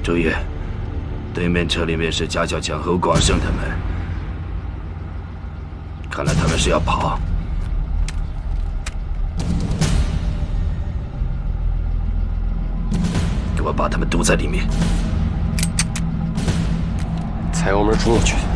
注意，对面车里面是贾小强和广胜他们，看来他们是要跑。给我把他们堵在里面。 踩油门冲过去。